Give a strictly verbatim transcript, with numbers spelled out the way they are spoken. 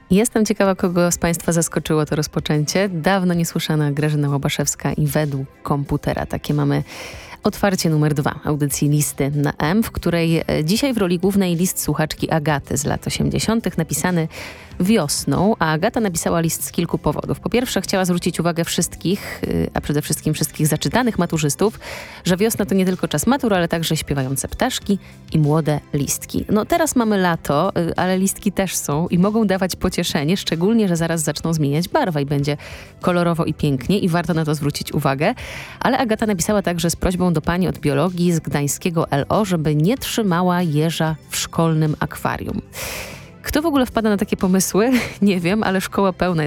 Jestem ciekawa, kogo z Państwa zaskoczyło to rozpoczęcie. Dawno niesłyszana Grażyna Łabaszewska i według komputera. Takie mamy otwarcie numer dwa audycji Listy na M, w której dzisiaj w roli głównej list słuchaczki Agaty z lat osiemdziesiątych napisany wiosną, a Agata napisała list z kilku powodów. Po pierwsze, chciała zwrócić uwagę wszystkich, a przede wszystkim wszystkich zaczytanych maturzystów, że wiosna to nie tylko czas matur, ale także śpiewające ptaszki i młode listki. No teraz mamy lato, ale listki też są i mogą dawać pocieszenie, szczególnie, że zaraz zaczną zmieniać barwę i będzie kolorowo i pięknie i warto na to zwrócić uwagę. Ale Agata napisała także z prośbą do pani od biologii z gdańskiego L O, żeby nie trzymała jeża w szkolnym akwarium. Kto w ogóle wpada na takie pomysły? Nie wiem, ale szkoła pełna